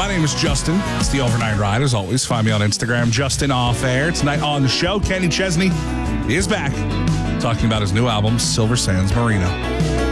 name is Justin. It's the Overnight Ride. As always, find me on Instagram, Justin Off Air. Tonight on the show, Kenny Chesney is back talking about his new album, Silver Sands Marina.